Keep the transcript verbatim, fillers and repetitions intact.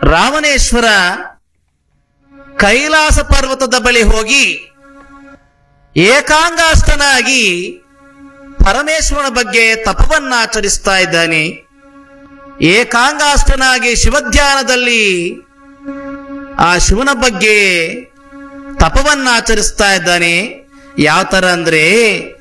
ರಾಮನೇಶ್ವರ ಕೈಲಾಸ ಪರ್ವತದ ಬಳಿ ಹೋಗಿ ಏಕಾಂಗಾಷ್ಟನಾಗಿ ಪರಮೇಶ್ವರನ ಬಗ್ಗೆ ತಪವನ್ನಾಚರಿಸ್ತಾ ಇದ್ದಾನೆ. ಏಕಾಂಗಾಷ್ಟನಾಗಿ ಶಿವಧ್ಯಾನದಲ್ಲಿ ಆ ಶಿವನ ಬಗ್ಗೆ ತಪವನ್ನಾಚರಿಸ್ತಾ ಇದ್ದಾನೆ. ಯಾವ ತರ ಅಂದ್ರೆ